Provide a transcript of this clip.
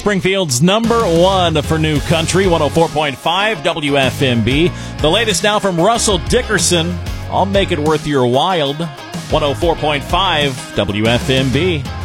Springfield's number one for new country, 104.5 WFMB. The latest now from Russell Dickerson, I'll Make It Worth Your While, 104.5 WFMB.